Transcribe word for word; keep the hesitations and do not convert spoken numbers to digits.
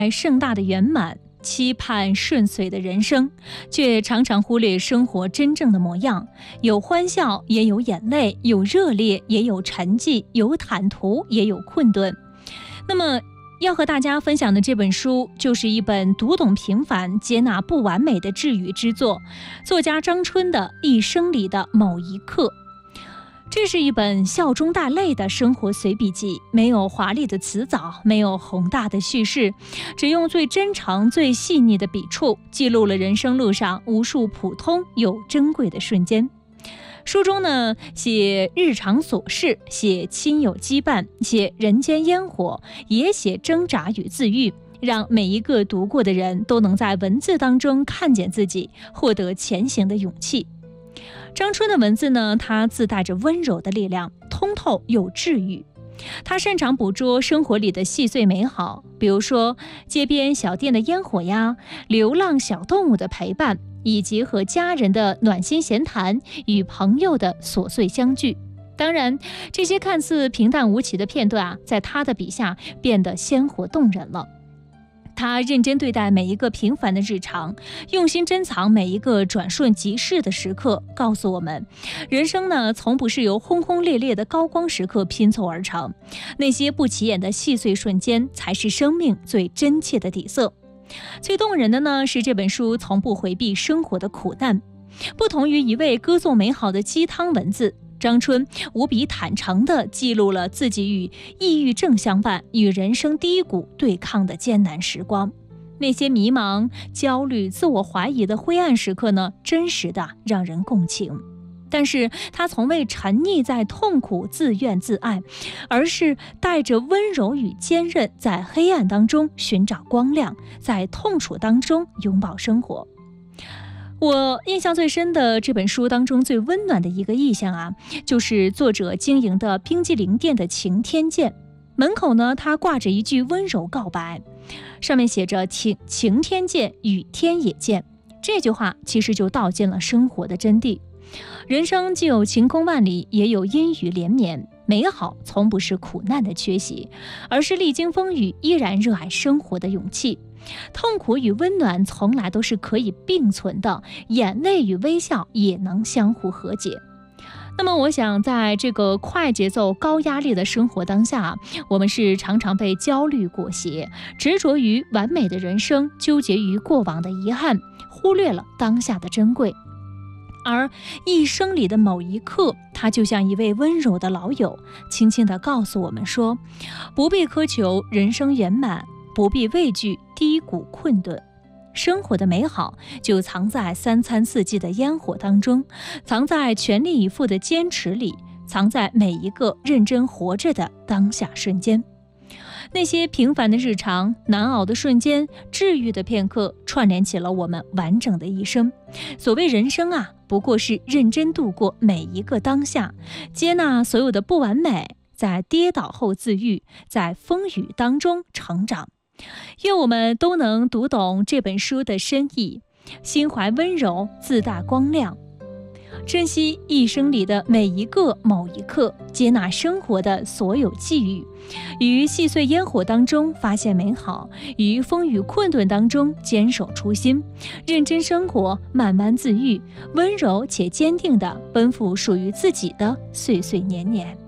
盛大的圆满，期盼顺遂的人生，却常常忽略生活真正的模样，有欢笑也有眼泪，有热烈也有沉寂，有坦途也有困顿。那么要和大家分享的这本书，就是一本读懂平凡、接纳不完美的治愈之作，作家张春的一生里的某一刻。这是一本笑中带泪的生活随笔集，没有华丽的辞藻，没有宏大的叙事，只用最真诚、最细腻的笔触，记录了人生路上无数普通又珍贵的瞬间。书中呢，写日常琐事，写亲友羁绊，写人间烟火，也写挣扎与自愈，让每一个读过的人都能在文字当中看见自己，获得前行的勇气。张春的文字呢，它自带着温柔的力量，通透又治愈。他擅长捕捉生活里的细碎美好，比如说街边小店的烟火呀，流浪小动物的陪伴，以及和家人的暖心闲谈，与朋友的琐碎相聚。当然，这些看似平淡无奇的片段啊，在他的笔下变得鲜活动人了。他认真对待每一个平凡的日常，用心珍藏每一个转瞬即逝的时刻，告诉我们，人生呢，从不是由轰轰烈烈的高光时刻拼凑而成，那些不起眼的细碎瞬间，才是生命最真切的底色。最动人的呢，是这本书从不回避生活的苦难，不同于一味歌颂美好的鸡汤文字，张春无比坦诚地记录了自己与抑郁症相伴、与人生低谷对抗的艰难时光。那些迷茫、焦虑、自我怀疑的灰暗时刻呢，真实的让人共情。但是他从未沉溺在痛苦、自怨自艾，而是带着温柔与坚韧，在黑暗当中寻找光亮，在痛楚当中拥抱生活。我印象最深的这本书当中最温暖的一个意象啊，就是作者经营的冰激凌店的晴天见。门口呢，他挂着一句温柔告白，上面写着晴晴天见，雨天也见。这句话其实就道尽了生活的真谛。人生既有晴空万里，也有阴雨连绵。美好从不是苦难的缺席，而是历经风雨依然热爱生活的勇气。痛苦与温暖从来都是可以并存的，眼泪与微笑也能相互和解。那么我想，在这个快节奏高压力的生活当下，我们是常常被焦虑裹挟，执着于完美的人生，纠结于过往的遗憾，忽略了当下的珍贵。而一生里的某一刻，他就像一位温柔的老友，轻轻地告诉我们说，不必苛求人生圆满，不必畏惧低谷困顿，生活的美好就藏在三餐四季的烟火当中，藏在全力以赴的坚持里，藏在每一个认真活着的当下瞬间。那些平凡的日常，难熬的瞬间，治愈的片刻，串联起了我们完整的一生。所谓人生啊，不过是认真度过每一个当下，接纳所有的不完美，在跌倒后自愈，在风雨当中成长。愿我们都能读懂这本书的深意，心怀温柔，自带光亮，珍惜一生里的每一个某一刻，接纳生活的所有际遇，于细碎烟火当中发现美好，于风雨困顿当中坚守初心，认真生活，慢慢自愈，温柔且坚定地奔赴属于自己的岁岁年年。